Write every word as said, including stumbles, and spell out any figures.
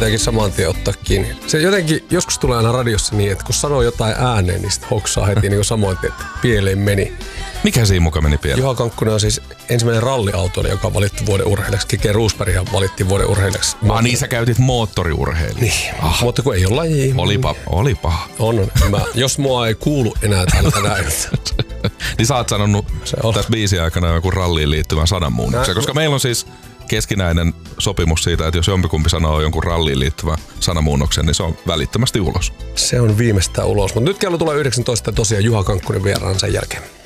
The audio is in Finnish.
jotenkin saman tien ottaa kiinni. Se jotenkin joskus tulee aina radiossa niin, että kun sanoo jotain ääneen, niin sit hoksaa heti niin kuin samoin tien, että pieleen meni. Mikä siinä muka meni pieleen? Juha Kankkunen on siis ensimmäinen ralliautoilija, joka on valittu vuoden urheilijaksi. Kike Roosberghan valittiin vuoden urheilijaksi. Ah niin, sä käytit moottoriurheilija. Niin, ah. Mutta kun ei ole laji. Olipa, oli paha. On, on. Mä, jos mua ei kuulu enää täältä näin. Niin sä oot sanonut tässä biisin aikana joku ralliin liittyvän sananmuunnoksen, koska meillä on siis keskinäinen sopimus siitä, että jos jompikumpi sanoo jonkun ralliin liittyvän sanamuunnoksen, niin se on välittömästi ulos. Se on viimeistään ulos, mutta nyt kello tulee yhdeksäntoista ja tosiaan Juha Kankkunen vieraan sen jälkeen.